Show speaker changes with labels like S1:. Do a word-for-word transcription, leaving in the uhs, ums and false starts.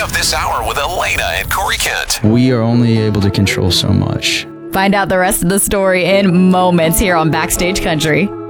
S1: up this hour with Elena and Corey Kent.
S2: We are only able to control so much.
S3: Find out the rest of the story in moments here on Backstage Country.